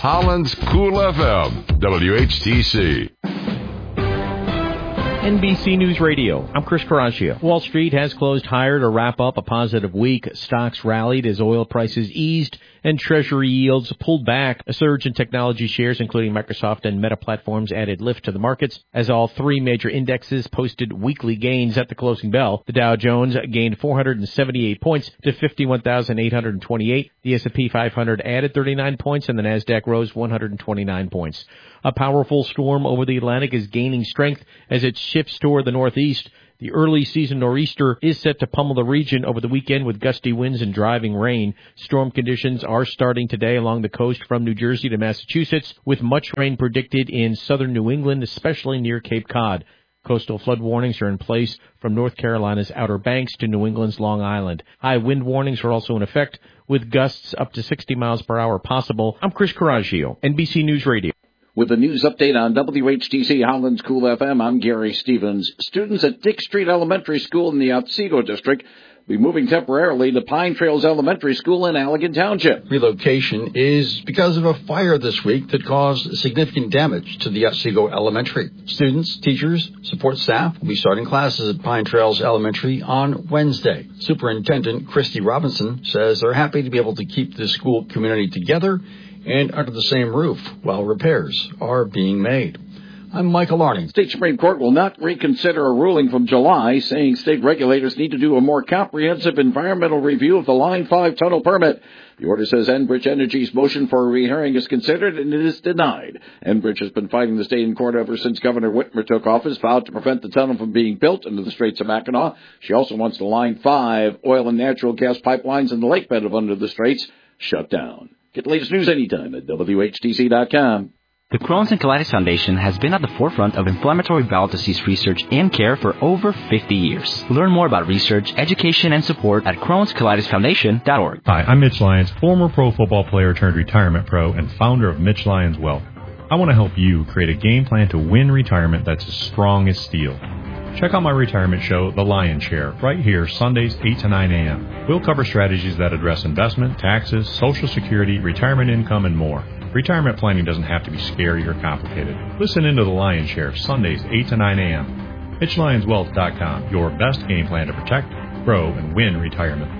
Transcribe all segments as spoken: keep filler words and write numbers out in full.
Holland's Cool F M, W H T C. N B C News Radio. I'm Chris Caraccio. Wall Street has closed higher to wrap up a positive week. Stocks rallied as oil prices eased and Treasury yields pulled back. A surge in technology shares, including Microsoft and Meta Platforms, added lift to the markets as all three major indexes posted weekly gains at the closing bell. The Dow Jones gained four hundred seventy-eight points to fifty-one thousand eight hundred twenty-eight. The S and P five hundred added thirty-nine points, and the Nasdaq rose one hundred twenty-nine points. A powerful storm over the Atlantic is gaining strength as it shifts toward the northeast. The early season nor'easter is set to pummel the region over the weekend with gusty winds and driving rain. Storm conditions are starting today along the coast from New Jersey to Massachusetts, with much rain predicted in southern New England, especially near Cape Cod. Coastal flood warnings are in place from North Carolina's Outer Banks to New England's Long Island. High wind warnings are also in effect, with gusts up to sixty miles per hour possible. I'm Chris Caraccio, N B C News Radio. With a news update on W H T C Holland's Cool F M, I'm Gary Stevens. Students at Dick Street Elementary School in the Otsego District will be moving temporarily to Pine Trails Elementary School in Allegan Township. Relocation is because of a fire this week that caused significant damage to the Otsego Elementary. Students, teachers, support staff will be starting classes at Pine Trails Elementary on Wednesday. Superintendent Christy Robinson says they're happy to be able to keep the school community together and under the same roof while repairs are being made. I'm Michael Arning. State Supreme Court will not reconsider a ruling from July saying state regulators need to do a more comprehensive environmental review of the Line five tunnel permit. The order says Enbridge Energy's motion for a rehearing is considered and it is denied. Enbridge has been fighting the state in court ever since Governor Whitmer took office, vowed to prevent the tunnel from being built into the Straits of Mackinac. She also wants the Line five oil and natural gas pipelines in the lake bed of under the Straits shut down. Get the latest news anytime at W H T C dot com. The Crohn's and Colitis Foundation has been at the forefront of inflammatory bowel disease research and care for over fifty years. Learn more about research, education, and support at Crohn's Colitis Foundation dot org. Hi, I'm Mitch Lyons, former pro football player turned retirement pro and founder of Mitch Lyons Wealth. I want to help you create a game plan to win retirement that's as strong as steel. Check out my retirement show, The Lion Share, right here, Sundays, eight to nine a.m. We'll cover strategies that address investment, taxes, Social Security, retirement income, and more. Retirement planning doesn't have to be scary or complicated. Listen into The Lion Share, Sundays, eight to nine a.m. Mitch Lyons Wealth dot com, your best game plan to protect, grow, and win retirement.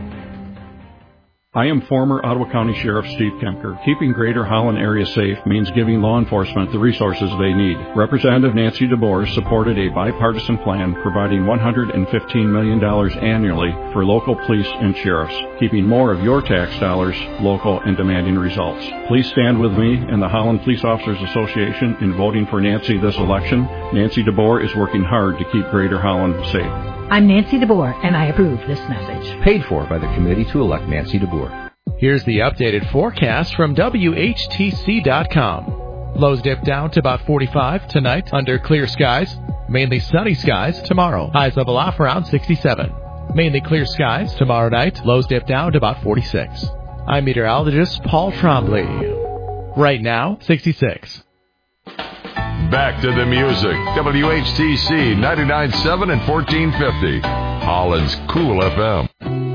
I am former Ottawa County Sheriff Steve Kemker. Keeping Greater Holland area safe means giving law enforcement the resources they need. Representative Nancy DeBoer supported a bipartisan plan providing one hundred fifteen million dollars annually for local police and sheriffs, keeping more of your tax dollars local and demanding results. Please stand with me and the Holland Police Officers Association in voting for Nancy this election. Nancy DeBoer is working hard to keep Greater Holland safe. I'm Nancy DeBoer, and I approve this message. Paid for by the committee to elect Nancy DeBoer. Here's the updated forecast from W H T C dot com. Lows dip down to about forty-five tonight under clear skies. Mainly sunny skies tomorrow. Highs level off around sixty-seven. Mainly clear skies tomorrow night. Lows dip down to about forty-six. I'm meteorologist Paul Trombley. Right now, sixty-six. Back to the music. W H T C ninety-nine point seven and fourteen fifty. Holland's Cool F M.